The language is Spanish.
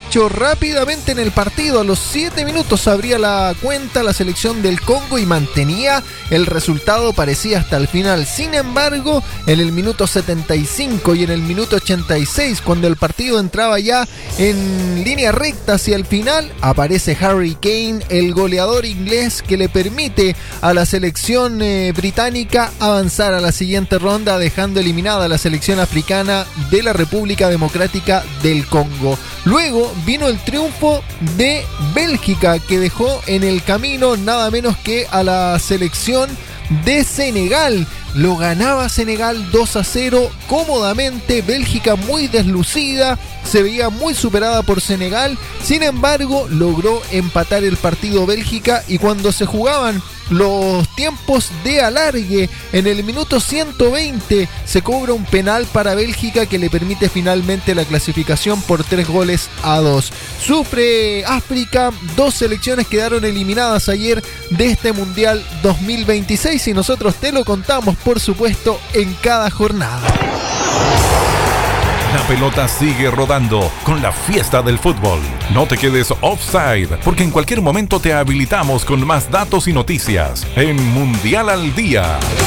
hecho rápidamente en el partido. A los 7 minutos abría la cuenta la selección del Congo y mantenía el resultado, parecía hasta el final. Sin embargo, en el minuto 75 y en el minuto 86, cuando el partido entraba ya en línea recta hacia el final, aparece Harry Kane, el goleador inglés, que le permite a la selección británica avanzar a la siguiente ronda, dejando eliminada a la selección africana de la República Democrática del Congo. Luego vino el triunfo de Bélgica, que dejó en el camino nada menos que a la selección de Senegal. Lo ganaba Senegal 2-0 cómodamente. Bélgica muy deslucida, se veía muy superada por Senegal. Sin embargo, logró empatar el partido Bélgica, y cuando se jugaban los tiempos de alargue, en el minuto 120 se cobra un penal para Bélgica que le permite finalmente la clasificación por 3-2. Sufre África, 2 selecciones quedaron eliminadas ayer de este Mundial 2026 y nosotros te lo contamos, por supuesto, en cada jornada. La pelota sigue rodando con la fiesta del fútbol. No te quedes offside, porque en cualquier momento te habilitamos con más datos y noticias en Mundial al Día.